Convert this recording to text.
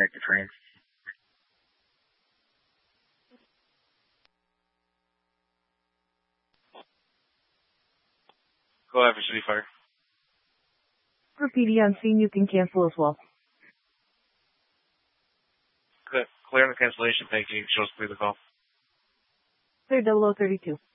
Back to train. Go ahead for City Fire. Graffiti on scene, you can cancel as well. Clear on the cancellation. Thank you. Show us clear the call. Clear 0032.